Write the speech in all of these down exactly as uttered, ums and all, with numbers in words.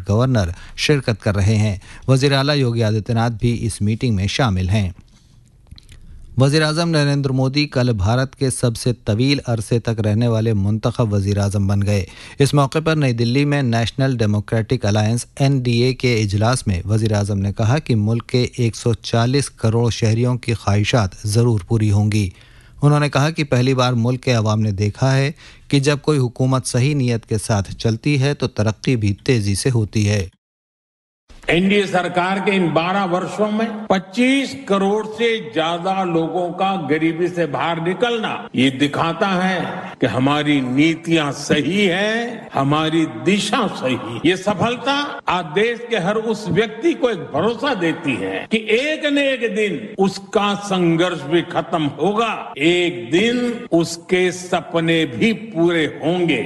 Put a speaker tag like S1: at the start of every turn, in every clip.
S1: Governor शिरकत कर रहे हैं। वज़ीर आला योगी आदित्यनाथ भी इस मीटिंग में शामिल हैं। वज़ीर आज़म नरेंद्र मोदी कल भारत के सबसे तवील अरसे तक रहने वाले मुंतखब वज़ीर आज़म बन गए। इस मौके पर नई दिल्ली में national democratic alliance N D A के इजलास में वज़ीर आज़म ने कहा कि मुल्क के एक सौ चालीस करोड़ शहरियों की ख्वाहिशात ज़रूर पूरी होंगी। उन्होंने कहा कि पहली बार मुल्क के अवाम ने देखा है कि जब कोई हुकूमत सही नीयत के साथ चलती है तो तरक्की भी तेजी से होती है।
S2: एनडीए सरकार के इन बारह वर्षों में पच्चीस करोड़ से ज्यादा लोगों का गरीबी से बाहर निकलना ये दिखाता है कि हमारी नीतियां सही है, हमारी दिशा सही है। ये सफलता आज देश के हर उस व्यक्ति को एक भरोसा देती है कि एक न एक दिन उसका संघर्ष भी खत्म होगा, एक दिन उसके सपने भी पूरे होंगे।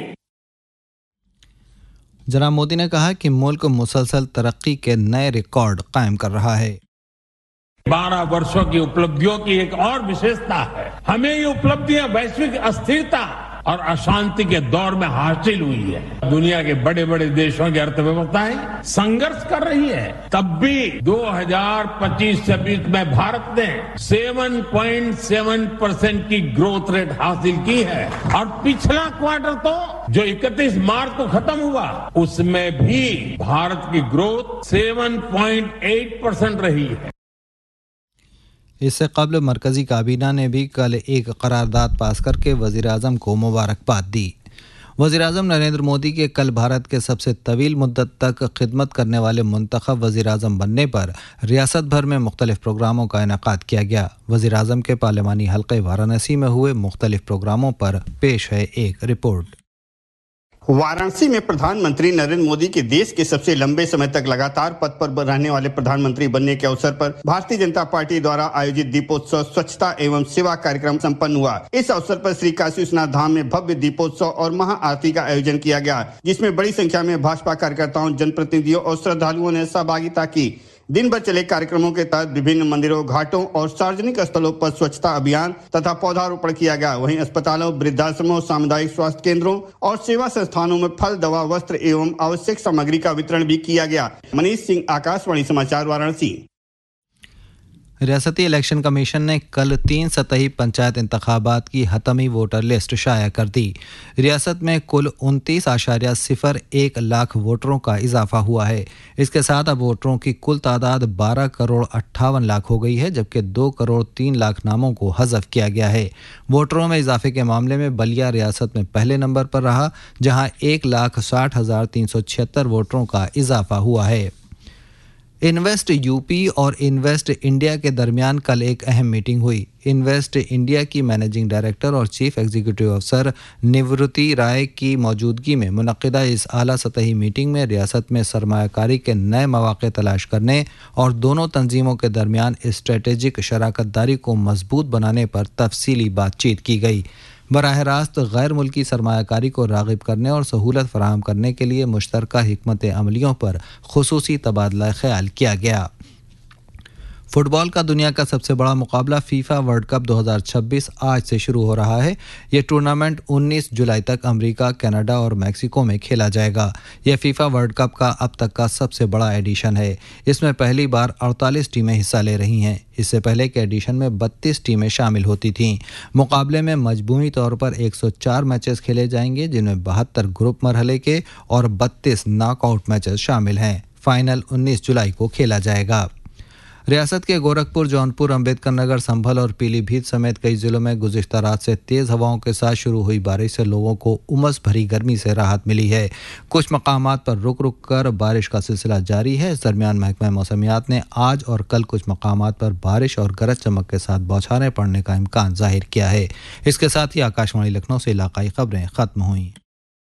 S1: जनाब मोदी ने कहा कि मुल्क मुसलसल तरक्की के नए रिकॉर्ड कायम कर रहा है।
S2: बारह वर्षों की उपलब्धियों की एक और विशेषता है, हमें ये उपलब्धियां वैश्विक अस्थिरता और अशांति के दौर में हासिल हुई है। दुनिया के बड़े बड़े देशों की अर्थव्यवस्थाएं संघर्ष कर रही है, तब भी दो हज़ार पच्चीस छब्बीस में भारत ने सात पॉइंट सात परसेंट की ग्रोथ रेट हासिल की है और पिछला क्वार्टर तो जो इकतीस मार्च को खत्म हुआ उसमें भी भारत की ग्रोथ सात पॉइंट आठ परसेंट रही है।
S1: इससे कबल मरकजी काबीना ने भी कल एक करारदाद पास करके वज़ीर आज़म को मुबारकबाद दी। वज़ीर आज़म नरेंद्र मोदी के कल भारत के सबसे तवील मुद्दत तक खिदमत करने वाले मुंतखब वज़ीर आज़म बनने पर रियासत भर में मुख्तलिफ प्रोग्रामों का इनेकाद किया गया। वज़ीर आज़म के पार्लिमानी हल्के वाराणसी में हुए मुख्तलिफ प्रोग्रामों पर पेश है एक रिपोर्ट।
S3: वाराणसी में प्रधानमंत्री नरेंद्र मोदी के देश के सबसे लंबे समय तक लगातार पद पर रहने वाले प्रधानमंत्री बनने के अवसर पर भारतीय जनता पार्टी द्वारा आयोजित दीपोत्सव स्वच्छता एवं सेवा कार्यक्रम संपन्न हुआ। इस अवसर पर श्री काशी विश्वनाथ धाम में भव्य दीपोत्सव और महाआरती का आयोजन किया गया, जिसमें बड़ी संख्या में भाजपा कार्यकर्ताओं, जनप्रतिनिधियों और श्रद्धालुओं ने सहभागिता की। दिन भर चले कार्यक्रमों के तहत विभिन्न मंदिरों, घाटों और सार्वजनिक स्थलों पर स्वच्छता अभियान तथा पौधारोपण किया गया। वहीं अस्पतालों, वृद्धाश्रमों, सामुदायिक स्वास्थ्य केंद्रों और सेवा संस्थानों में फल, दवा, वस्त्र एवं आवश्यक सामग्री का वितरण भी किया गया। मनीष सिंह, आकाशवाणी समाचार, वाराणसी।
S1: रियासती इलेक्शन कमीशन ने कल तीन सतही पंचायत इंतखाबात की हतमी वोटर लिस्ट शाया कर दी। रियासत में कुल उनतीस आशार्या सिफर एक लाख वोटरों का इजाफा हुआ है। इसके साथ अब वोटरों की कुल तादाद बारह करोड़ अट्ठावन लाख हो गई है, जबकि दो करोड़ तीन लाख नामों को हज़फ किया गया है। वोटरों में इजाफे के मामले में बलिया रियासत में पहले नंबर पर रहा, जहां एक लाख साठ हजार तीन सौ छिहत्तर वोटरों का इजाफा हुआ है। इन्वेस्ट यूपी और इन्वेस्ट इंडिया के दरमियान कल एक अहम मीटिंग हुई। इन्वेस्ट इंडिया की मैनेजिंग डायरेक्टर और चीफ एग्जीक्यूटिव अफसर निवृत्ति राय की मौजूदगी में मुनक्किदा इस आला सतही मीटिंग में रियासत में सरमायाकारी के नए मौक़े तलाश करने और दोनों तंजीमों के दरमियान स्ट्रेटेजिक शराकत दारी को मजबूत बनाने पर तफसीली बातचीत की गई। बराह रास्त गैर मुल्की सरमायाकारी को राग़िब करने और सहूलत फराहम करने के लिए मुश्तरका हिकमत अमलियों पर खुसूसी तबादला ख्याल किया गया। फुटबॉल का दुनिया का सबसे बड़ा मुकाबला फीफा वर्ल्ड कप दो हज़ार छब्बीस आज से शुरू हो रहा है। यह टूर्नामेंट उन्नीस जुलाई तक अमेरिका, कनाडा और मैक्सिको में खेला जाएगा। यह फीफा वर्ल्ड कप का अब तक का सबसे बड़ा एडिशन है। इसमें पहली बार अड़तालीस टीमें हिस्सा ले रही हैं। इससे पहले के एडिशन में बत्तीस टीमें शामिल होती थीं। मुकाबले में मजमूई तौर पर एक सौ चार मैचेस खेले जाएंगे, जिनमें बहत्तर ग्रुप मरहले के और बत्तीस नॉकआउट मैचेस शामिल हैं। फाइनल उन्नीस जुलाई को खेला जाएगा। रियासत के गोरखपुर, जौनपुर, अम्बेडकर नगर, संभल और पीलीभीत समेत कई जिलों में गुज़िश्ता रात से तेज़ हवाओं के साथ शुरू हुई बारिश से लोगों को उमस भरी गर्मी से राहत मिली है। कुछ मकामात पर रुक रुक कर बारिश का सिलसिला जारी है। इस दरमियान महकमा मौसमियात ने आज और कल कुछ मकामात पर बारिश और गरज चमक के साथ बौछारें पड़ने का इम्कान जाहिर किया है। इसके साथ ही आकाशवाणी लखनऊ से इलाकाई खबरें ख़त्म हुईं।